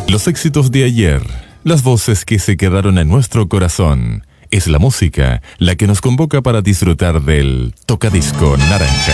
Los éxitos de ayer, las voces que se quedaron en nuestro corazón. Es la música la que nos convoca para disfrutar del Tocadisco Naranja.